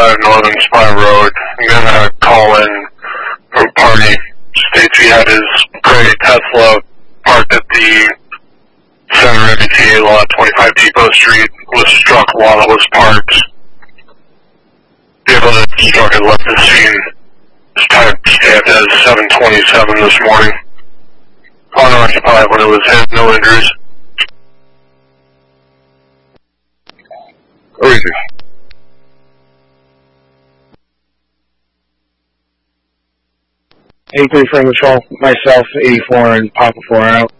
125 Northern Spy Road. I'm gonna call in from a party. States he had his gray Tesla parked at the center MBTA lot, 25 Depot Street, was struck while it was parked. Vehicle that struck had left the scene. His time stamped as 7:27 this morning. Unoccupied when it was hit, no injuries. Where is he? 83 Franklin Patrol, myself, 84, and Papa 4 out.